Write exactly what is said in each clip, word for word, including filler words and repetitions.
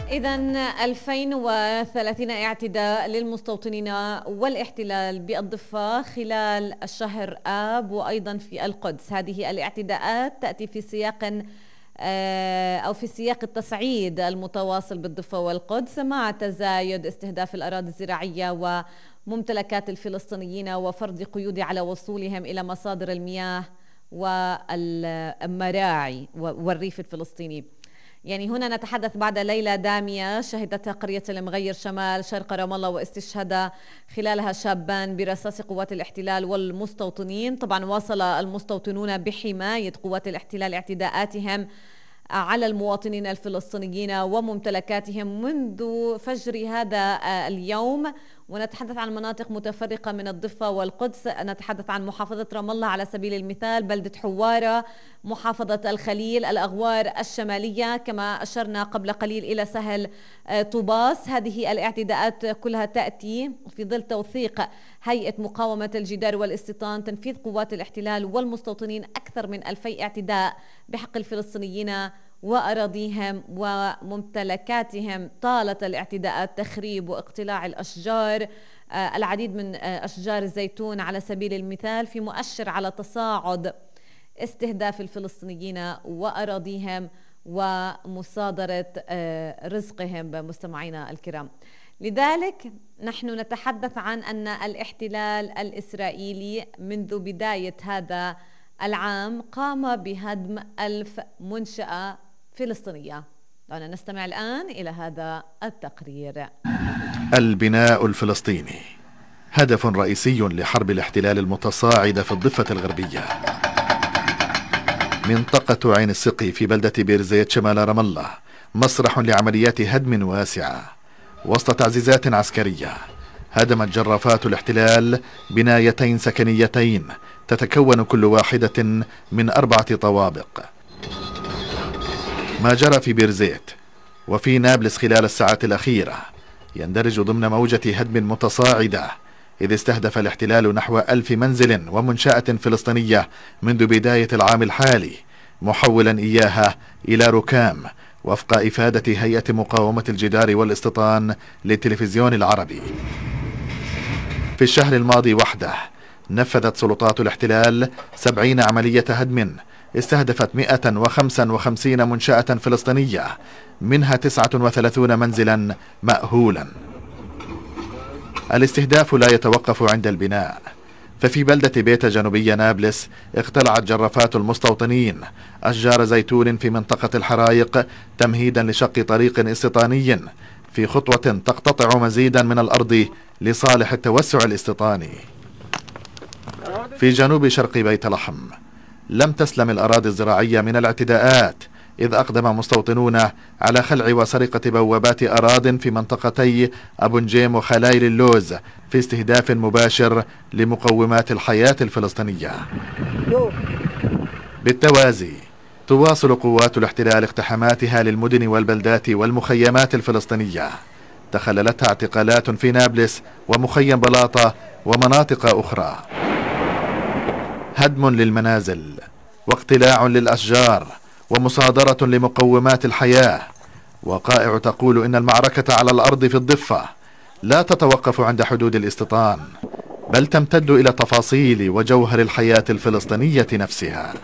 إذا ألفين وثلاثين اعتداء للمستوطنين والاحتلال بالضفة خلال الشهر آب وأيضا في القدس. هذه الاعتداءات تأتي في سياق أو في سياق التصعيد المتواصل بالضفة والقدس مع تزايد استهداف الأراضي الزراعية وممتلكات الفلسطينيين وفرض قيود على وصولهم إلى مصادر المياه والمراعي والريف الفلسطيني. يعني هنا نتحدث بعد ليلة دامية شهدتها قرية المغير شمال شرق رام الله، واستشهد خلالها شابان برصاص قوات الاحتلال والمستوطنين. طبعا واصل المستوطنون بحماية قوات الاحتلال اعتداءاتهم على المواطنين الفلسطينيين وممتلكاتهم منذ فجر هذا اليوم، ونتحدث عن مناطق متفرقة من الضفة والقدس. نتحدث عن محافظة رام الله على سبيل المثال، بلدة حوارة، محافظة الخليل، الأغوار الشمالية، كما أشرنا قبل قليل إلى سهل طوباس. هذه الاعتداءات كلها تأتي في ظل توثيق هيئة مقاومة الجدار والاستيطان تنفيذ قوات الاحتلال والمستوطنين أكثر من ألفي اعتداء بحق الفلسطينيين وأراضيهم وممتلكاتهم. طالت الاعتداءات تخريب واقتلاع الأشجار، العديد من أشجار الزيتون على سبيل المثال، في مؤشر على تصاعد استهداف الفلسطينيين وأراضيهم ومصادرة رزقهم. مستمعينا الكرام، لذلك نحن نتحدث عن أن الاحتلال الإسرائيلي منذ بداية هذا العام قام بهدم ألف منشأة فلسطينية. دعونا نستمع الآن إلى هذا التقرير. البناء الفلسطيني هدف رئيسي لحرب الاحتلال المتصاعدة في الضفة الغربية. منطقة عين السقي في بلدة بير زيت شمال رام الله مسرح لعمليات هدم واسعة. وسط تعزيزات عسكرية هدمت جرافات الاحتلال بنايتين سكنيتين تتكون كل واحدة من أربعة طوابق. ما جرى في بير زيت وفي نابلس خلال الساعات الأخيرة يندرج ضمن موجة هدم متصاعدة، إذ استهدف الاحتلال نحو ألف منزل ومنشأة فلسطينية منذ بداية العام الحالي، محولا إياها إلى ركام وفق إفادة هيئة مقاومة الجدار والاستيطان للتلفزيون العربي. في الشهر الماضي وحده نفذت سلطات الاحتلال سبعين عملية هدم استهدفت مئة وخمسة وخمسين منشأة فلسطينية، منها تسعة وثلاثين منزلا مأهولا. الاستهداف لا يتوقف عند البناء، ففي بلدة بيتا جنوبية نابلس اقتلعت جرافات المستوطنين أشجار زيتون في منطقة الحرايق تمهيدا لشق طريق استيطاني في خطوة تقتطع مزيدا من الأرض لصالح التوسع الاستيطاني. في جنوب شرق بيت لحم لم تسلم الأراضي الزراعية من الاعتداءات، إذ أقدم مستوطنون على خلع وسرقة بوابات أراضٍ في منطقتي أبو نجيم وخلايل اللوز في استهداف مباشر لمقومات الحياة الفلسطينية. بالتوازي تواصل قوات الاحتلال اقتحاماتها للمدن والبلدات والمخيمات الفلسطينية، تخللتها اعتقالات في نابلس ومخيم بلاطة ومناطق أخرى. هدم للمنازل واقتلاع للأشجار ومصادرة لمقومات الحياة. وقائع تقول إن المعركة على الأرض في الضفة لا تتوقف عند حدود الاستيطان، بل تمتد إلى تفاصيل وجوهر الحياة الفلسطينية نفسها.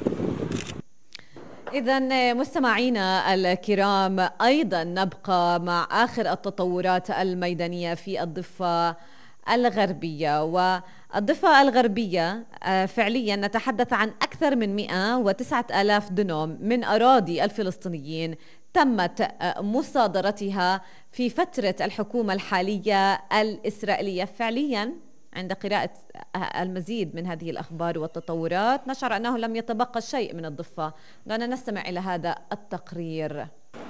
إذن مستمعينا الكرام، أيضا نبقى مع آخر التطورات الميدانية في الضفة الغربية. والضفة الغربية فعليا نتحدث عن أكثر من مئة وتسعة آلاف دنم من أراضي الفلسطينيين تمت مصادرتها في فترة الحكومة الحالية الإسرائيلية. فعليا عند قراءة المزيد من هذه الأخبار والتطورات نشعر أنه لم يتبقى شيء من الضفة. دعنا نستمع إلى هذا التقرير.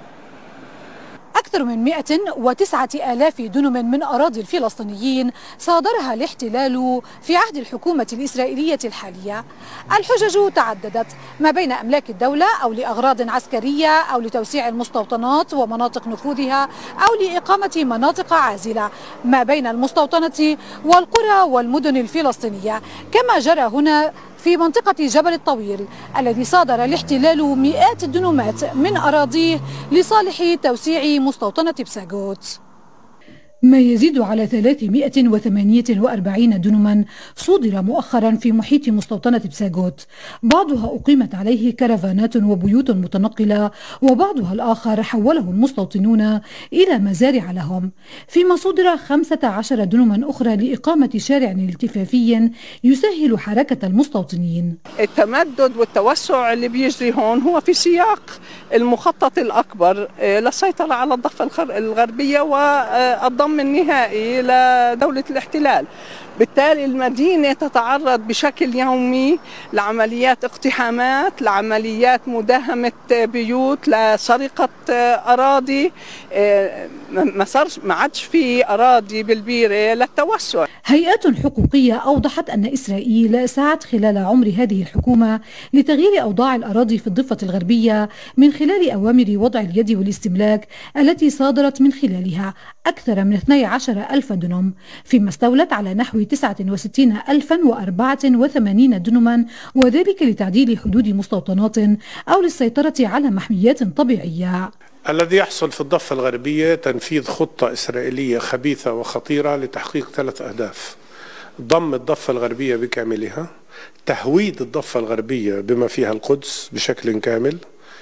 أكثر من مئة وتسعة آلاف دنم من أراضي الفلسطينيين صادرها الاحتلال في عهد الحكومة الإسرائيلية الحالية. الحجج تعددت ما بين أملاك الدولة أو لأغراض عسكرية أو لتوسيع المستوطنات ومناطق نفوذها أو لإقامة مناطق عازلة ما بين المستوطنة والقرى والمدن الفلسطينية، كما جرى هنا في منطقة جبل الطويل الذي صادر الاحتلال مئات الدنومات من أراضيه لصالح توسيع مستوطنة بساغوت. ما يزيد على ثلاثمئة وثمانية وأربعين دنما صودر مؤخرا في محيط مستوطنة بساغوت، بعضها أقيمت عليه كرفانات وبيوت متنقلة، وبعضها الآخر حوله المستوطنون إلى مزارع لهم، فيما صودر خمسة عشر دنما أخرى لإقامة شارع التفافي يسهل حركة المستوطنين. التمدد والتوسع اللي بيجري هون هو في سياق المخطط الأكبر للسيطرة على الضفة الغربية والضم النهائي لدولة الاحتلال. بالتالي المدينة تتعرض بشكل يومي لعمليات اقتحامات، لعمليات مداهمة بيوت، لسرقة أراضي، ما صارش ما عادش في أراضي بالبيرة للتوسع. هيئات حقوقية أوضحت أن إسرائيل سعت خلال عمر هذه الحكومة لتغيير أوضاع الأراضي في الضفة الغربية من خلال أوامر وضع اليد والاستملاك التي صادرت من خلالها أكثر من اثني عشر ألف دنم، فيما استولت على نحو تسعة وستين ألفا وأربعة وثمانين دنما، وذلك لتعديل حدود مستوطنات أو للسيطرة على محميات طبيعية. الذي يحصل في الضفة الغربية تنفيذ خطة إسرائيلية خبيثة وخطيرة لتحقيق ثلاث أهداف: ضم الضفة الغربية بكاملها، تهويد الضفة الغربية بما فيها القدس بشكل كامل،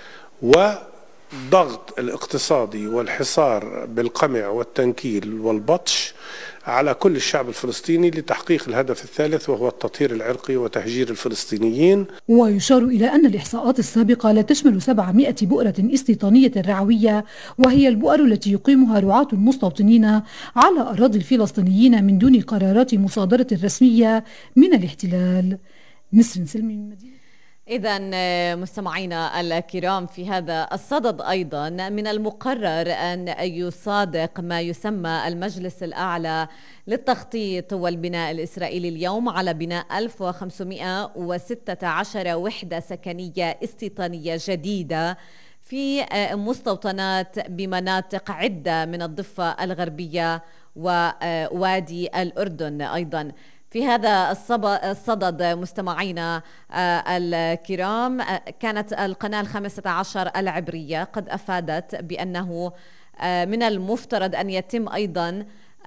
وضغط الاقتصادي والحصار بالقمع والتنكيل والبطش على كل الشعب الفلسطيني لتحقيق الهدف الثالث، وهو التطهير العرقي وتهجير الفلسطينيين. ويشار إلى أن الإحصاءات السابقة لا تشمل سبعمئة بؤرة استيطانية رعوية، وهي البؤر التي يقيمها رعاة المستوطنين على أراضي الفلسطينيين من دون قرارات مصادرة رسمية من الاحتلال. نسرين سلمي من مدينة. إذا مستمعينا الكرام، في هذا الصدد أيضا من المقرر أن يصادق ما يسمى المجلس الأعلى للتخطيط والبناء الإسرائيلي اليوم على بناء ألف وخمسمئة وستة عشر وحدة سكنية استيطانية جديدة في مستوطنات بمناطق عدة من الضفة الغربية ووادي الأردن. أيضا في هذا الصدد مستمعينا الكرام، كانت القناة الخامسة عشر العبرية قد أفادت بأنه من المفترض أن يتم أيضا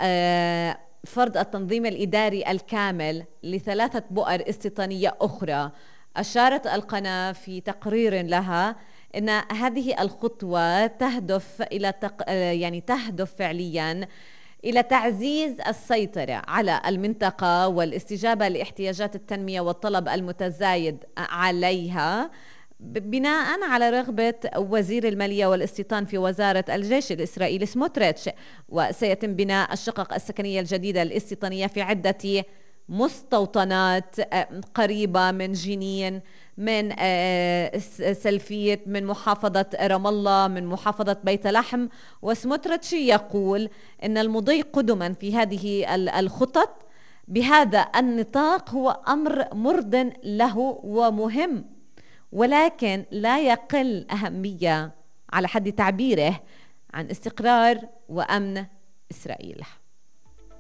فرض التنظيم الإداري الكامل لثلاثة بؤر استيطانية أخرى. أشارت القناة في تقرير لها أن هذه الخطوة تهدف إلى تق... يعني تهدف فعليا إلى تعزيز السيطرة على المنطقة والاستجابة لاحتياجات التنمية والطلب المتزايد عليها، بناء على رغبة وزير المالية والاستيطان في وزارة الجيش الإسرائيلي سموتريتش. وسيتم بناء الشقق السكنية الجديدة الاستيطانية في عدة مستوطنات قريبة من جنين، من سلفيت، من محافظة رام الله، من محافظة بيت لحم. وسموتريتش يقول إن المضي قدما في هذه الخطط بهذا النطاق هو أمر مرض له ومهم، ولكن لا يقل أهمية على حد تعبيره عن استقرار وأمن إسرائيل.